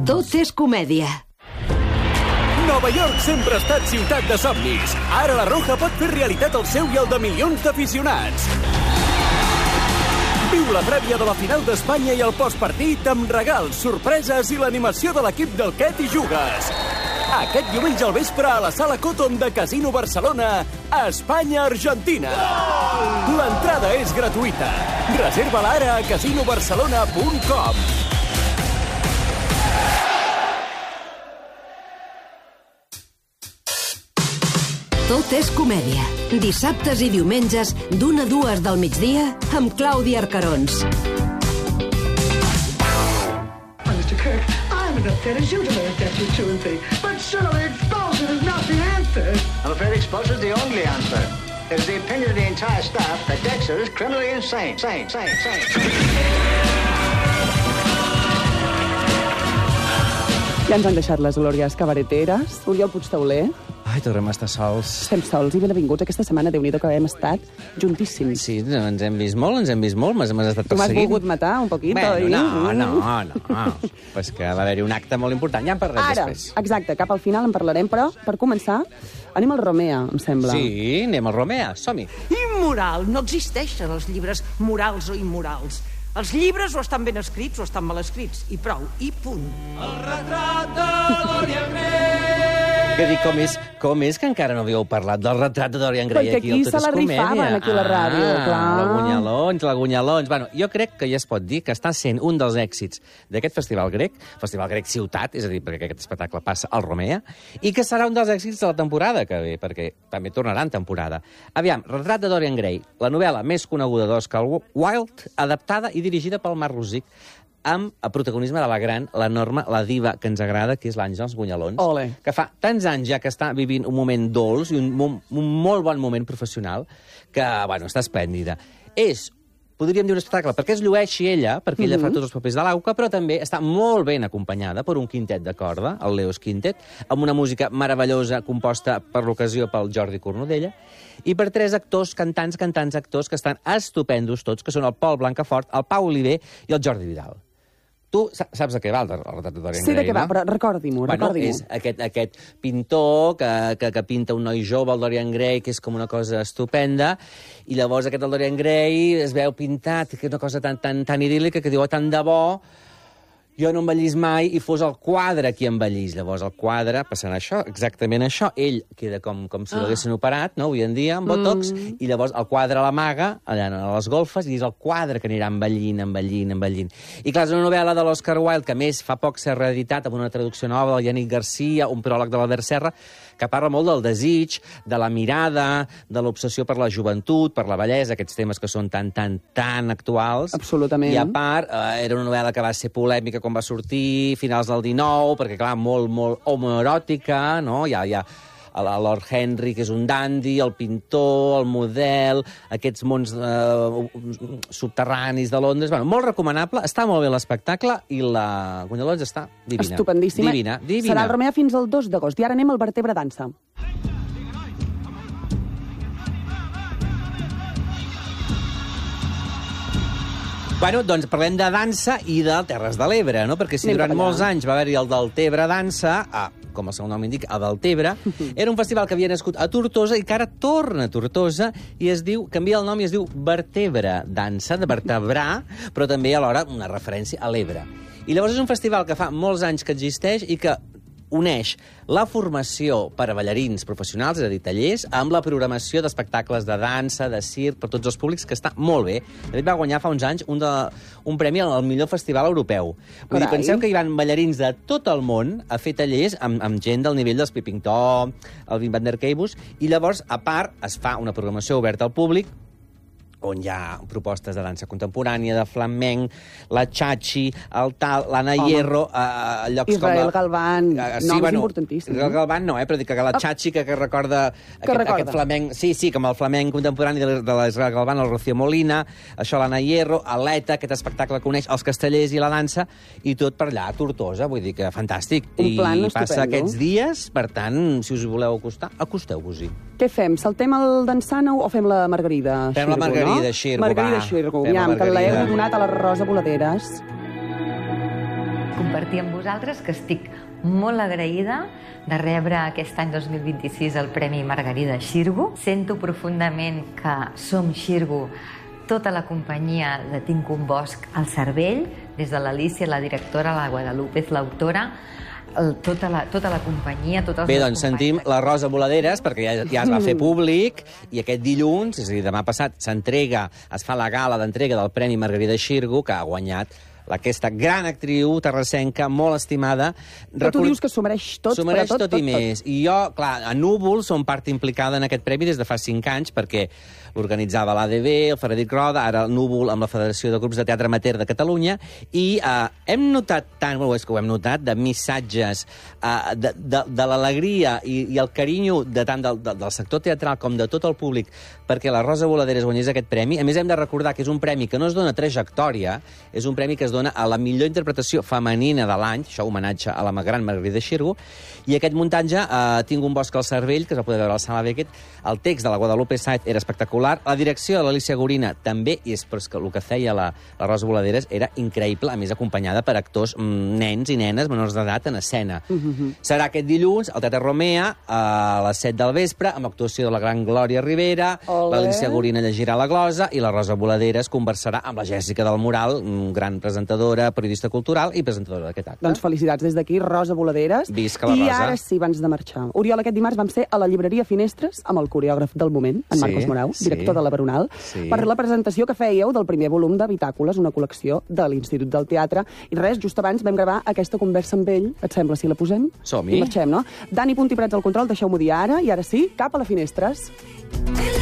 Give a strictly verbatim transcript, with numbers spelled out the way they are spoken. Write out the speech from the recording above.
Tot és comèdia. Nova York sempre ha estat ciutat de somnis. Ara la Roja pot fer realitat el seu i el de milions d'aficionats. Viu la prèvia de la final d'Espanya i el postpartit amb regals, sorpreses i l'animació de l'equip del Què t'hi jugues. Aquest diumenge al vespre a la Sala Cotton de Casino Barcelona, Espanya-Argentina. L'entrada és gratuïta. Reserva-la ara a casino barcelona punt com. Tot és comèdia. Dissabtes i diumenges, d'una a dues del migdia, amb Clàudia Arcarons. mister Kirk, I'm as upset as you to learn steps two and three. But surely expulsion is not the answer. I'm afraid expulsion is the only answer. It is the opinion of the entire staff that Dexter is criminally insane. Sane, sane, sane. Ja ens han deixat les glòries cabareteres. Oriol Puigtauler. Ai, tornem a estar sols. Estem sols i benvinguts aquesta setmana. Déu-n'hi-do que hem estat juntíssims. Sí, ens hem vist molt, ens hem vist molt, m'has estat Tu m'has perseguint. volgut matar un poquit, bueno, oi? no, no, no. Pues que va haver-hi un acte molt important. Ja en parlarem Ara, després. exacte, cap al final en parlarem, però per començar, anem al Romea, em sembla. Sí, anem al Romea, som-hi. Immoral. No existeixen els llibres morals o immorals. Els llibres o estan ben escrits o estan mal escrits. I prou, i punt. El retrat de Dorian Gray. Que dic, com és, com és que encara no havíeu parlat del retrat de Dorian Gray Perquè aquí? aquí al Tot se és la Comèdia? rifaven, aquí a la ràdio, ah, clar. La Gunyalons, la Gunyalons. Bueno, jo crec que ja es pot dir que està sent un dels èxits d'aquest festival grec, Festival Grec Ciutat, és a dir, perquè aquest espectacle passa al Romea, i que serà un dels èxits de la temporada que ve, perquè també tornarà en temporada. Aviam, Retrat de Dorian Gray, la novel·la més coneguda d'Oscar Wilde, adaptada i dirigida pel Marc Rosic, amb el protagonisme de la gran, l'enorme, la diva que ens agrada, que és l'Àngels Gunyalons, Ole. que fa tants anys ja que està vivint un moment dolç i un, un, un molt bon moment professional, que, bueno, està esplèndida. És, podríem dir, un espectacle perquè es llueixi ella, perquè ella Mhm. fa tots els papers de l'Auca, però també està molt ben acompanyada per un quintet de corda, el Leos Quintet, amb una música meravellosa composta per l'ocasió pel Jordi Cornudella, i per tres actors, cantants, cantants, actors, que estan estupendos tots, que són el Pol Blancafort, el Pau Oliver i el Jordi Vidal. Tu saps de què va el retrat de Dorian Sí, Gray, de què va, no? però recordi-m'ho, Bueno, recordi-m'ho. és aquest, aquest pintor que, que, que pinta un noi jove, el Dorian Gray, que és com una cosa estupenda, i llavors aquest el Dorian Gray es veu pintat, que és una cosa tan, tan, tan idíl·lica, que diu, oh, tant de bo, jo no envellís mai, i fos el quadre qui envellís. Llavors el quadre, passant això, exactament això, ell queda com, com si l'haguessin operat, no?, avui en dia, amb botox, mm. i llavors el quadre l'amaga allà a les golfes, i és el quadre que anirà envellint, envellint, envellint. I clar, és una novel·la de l'Oscar Wilde, que a més fa poc s'ha reeditat amb una traducció nova del Yannick Garcia, un pròleg de l'Albert Serra, que parla molt del desig, de la mirada, de l'obsessió per la joventut, per la bellesa, aquests temes que són tan, tan, tan actuals. Absolutament. I a part, eh, era una novel·la que va ser polèmica quan va sortir, finals del dinou, perquè, clar, molt, molt homoeròtica, no? Hi ha, hi ha el Lord Henry, que és un dandy, el pintor, el model, aquests mons eh, subterranis de Londres. Bueno, molt recomanable, està molt bé l'espectacle i la Gunyalons està divina. Estupendíssima. Divina, divina. Serà al Romea fins al dos d'agost. I ara anem al Vertebra Dansa. Bueno, doncs parlem de dansa i de Terres de l'Ebre, no? Perquè si Anem durant cap allà. molts anys va haver-hi el Deltebre Dansa, a, com el seu nom indica, a Deltebre, era un festival que havia nascut a Tortosa i que ara torna a Tortosa i es diu, canvia el nom i es diu Vertebre Dansa, de vertebrar, però també alhora una referència a l'Ebre. I llavors és un festival que fa molts anys que existeix i que uneix la formació per a ballarins professionals, és a dir, tallers, amb la programació d'espectacles de dansa, de circ, per tots els públics, que està molt bé. De fet, va guanyar fa uns anys un, de, un premi al millor festival europeu. Vull dir, Carai. penseu que hi van ballarins de tot el món a fer tallers amb, amb gent del nivell dels Peeping Tom, el Wim van der Keibus, i llavors, a part, es fa una programació oberta al públic, on hi ha propostes de dansa contemporània, de flamenc, la Chachi, el tal, l'Anna Home. Hierro, a llocs Israel com... Galván, noms importantíssims. Israel Galván no, eh, però dic que la Chachi, que, que recorda, aquest, recorda. aquest flamenc... Sí, sí, com el flamenc contemporani de, de l'Israel Galván, el Rocío Molina, això l'Anna Hierro, l'Eta, aquest espectacle que uneix els castellers i la dansa, i tot per allà a Tortosa, vull dir que fantàstic. Un plan I estupendo. passa aquests dies, per tant, si us hi voleu acostar, acosteu-vos-hi. Què fem? Saltem el Dansana o fem la Margarida Fem la Xirgo, Margarida no? Xirgo, Margarida va. Xirgo, Fem la aviam, que Margarida. l'heu donat a la Rosa Voladeres. compartir amb vosaltres que estic molt agraïda de rebre aquest any dos mil vint-i-sis el Premi Margarida Xirgu. Sento profundament que som Xirgu, tota la companyia de Tinc un bosc al cervell, des de l'Alícia, la directora, la Guadalupe, l'autora, el, tota, la, tota la companyia, tots els Bé, doncs sentim la Rosa Voladeres, perquè ja, ja es va fer públic, i aquest dilluns, és a dir, demà passat, s'entrega, es fa la gala d'entrega del Premi Margarida Xirgu, que ha guanyat aquesta gran actriu terrassenca, molt estimada. Però tu dius que s'ho mereix tot, s'ho mereix tot, tot, tot, i tot. més. I jo, clar, a Núvol som part implicada en aquest premi des de fa cinc anys, perquè l'organitzava l'A D B, el Frederic Roda, ara el Núvol amb la Federació de Grups de Teatre Amateur de Catalunya, i eh, hem notat tant, o és que ho hem notat, de missatges, eh, de, de, de l'alegria i, i el carinyo de tant del, del, del sector teatral com de tot el públic perquè la Rosa Voladeres guanyés aquest premi. A més, hem de recordar que és un premi que no es dona trajectòria, és un premi que es dona a la millor interpretació femenina de l'any, això homenatge a la gran Margarida Xirgu, i aquest muntatge, eh, Tinc un bosc al cervell, que es va poder veure al Sala Beckett, el text de la Guadalupe Saiz era espectacular, la direcció de l'Alicia Gorina també, i és perquè el que feia la, la Rosa Voladeres era increïble, a més acompanyada per actors mm, nens i nenes menors d'edat en escena. Uh-huh. Serà aquest dilluns al Teatre Romea a les set del vespre, amb actuació de la gran Glòria Rivera, l'Alicia Gorina llegirà la glosa i la Rosa Voladeres conversarà amb la Jèssica del Moral, gran presentadora, periodista cultural i presentadora d'aquest acte. Doncs felicitats des d'aquí, Rosa Voladeres. Visca la I Rosa. ara sí, abans de marxar. Oriol, aquest dimarts vam ser a la llibreria Finestres amb el coreògraf del moment, en Sí, Marcos Morau, sí. director de la Veronal, Sí. per la presentació que fèieu del primer volum de Bitàcoles, una col·lecció de l'Institut del Teatre. I res, just abans vam gravar aquesta conversa amb ell. Et sembla si la posem? Som-hi. I marxem, no? Dani Punt i Prats al control, deixeu-m'ho dir ara, i ara sí, cap a la Finestres.